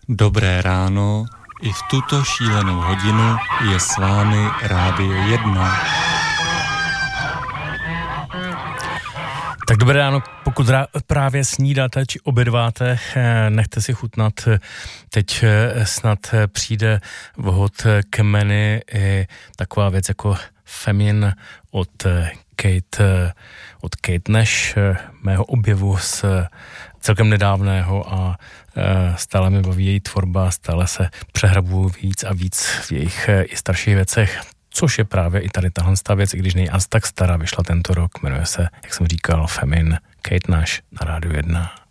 Dobré ráno, i v tuto šílenou hodinu je s vámi Rádio 1. Tak dobré ráno, pokud právě snídáte či obědváte, nechte si chutnat. Teď snad přijde vhod k menu i taková věc jako Femin od Kate Nash, mého objevu z celkem nedávného a stále mi baví její tvorba, stále se přehrabuju víc a víc v jejich i starších věcech, což je právě i tady tahle věc, i když není až tak stará, vyšla tento rok, jmenuje se, jak jsem říkal, Femin, Kate Nash na Rádiu 1.